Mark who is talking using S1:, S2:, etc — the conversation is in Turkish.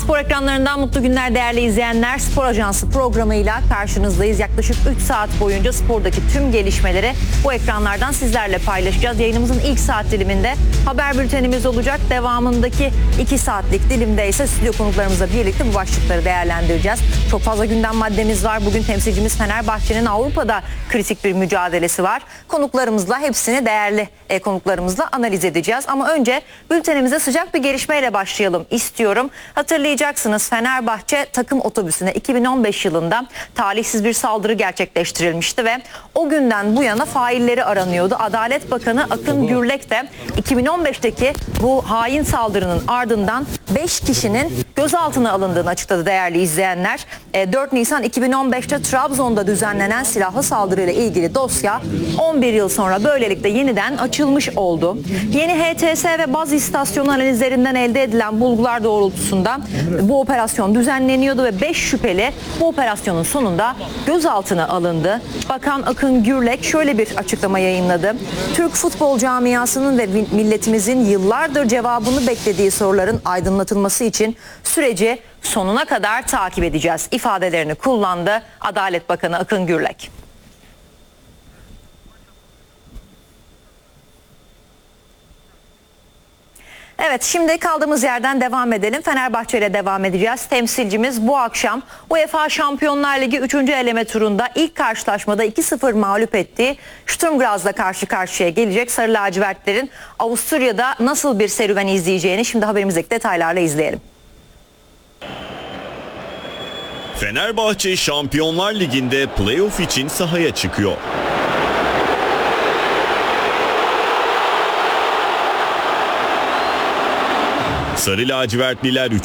S1: Spor ekranlarından mutlu günler değerli izleyenler. Spor Ajansı programıyla karşınızdayız. Yaklaşık 3 saat boyunca spordaki tüm gelişmeleri bu ekranlardan sizlerle paylaşacağız. Yayınımızın ilk saat diliminde haber bültenimiz olacak. Devamındaki 2 saatlik dilimde ise stüdyo konuklarımızla birlikte bu başlıkları değerlendireceğiz. Çok fazla gündem maddemiz var. Bugün temsilcimiz Fenerbahçe'nin Avrupa'da kritik bir mücadelesi var. Konuklarımızla hepsini değerli konuklarımızla analiz edeceğiz. Ama önce bültenimize sıcak bir gelişmeyle başlayalım istiyorum. Hatırlayacaksınız, Fenerbahçe takım otobüsüne 2015 yılında talihsiz bir saldırı gerçekleştirilmişti ve o günden bu yana failleri aranıyordu. Adalet Bakanı Akın Gürlek de 2015'teki bu hain saldırının ardından 5 kişinin gözaltına alındığını açıkladı değerli izleyenler. 4 Nisan 2015'te Trabzon'da düzenlenen silahlı saldırıyla ilgili dosya 11 yıl sonra böylelikle yeniden açılmış oldu. Yeni HTS ve baz istasyonu analizlerinden elde edilen bulgular doğrultusunda bu operasyon düzenleniyordu ve 5 şüpheli bu operasyonun sonunda gözaltına alındı. Bakan Akın Gürlek şöyle bir açıklama yayınladı. Türk futbol camiasının ve milletimizin yıllardır cevabını beklediği soruların aydınlatılması için süreci sonuna kadar takip edeceğiz ifadelerini kullandı Adalet Bakanı Akın Gürlek. Evet, şimdi kaldığımız yerden devam edelim. Fenerbahçe ile devam edeceğiz. Temsilcimiz bu akşam UEFA Şampiyonlar Ligi 3. eleme turunda ilk karşılaşmada 2-0 mağlup ettiği Sturm Graz'la karşı karşıya gelecek. Sarı lacivertlerin Avusturya'da nasıl bir serüven izleyeceğini şimdi haberimizdeki detaylarla izleyelim.
S2: Fenerbahçe Şampiyonlar Ligi'nde playoff için sahaya çıkıyor. Sarı lacivertliler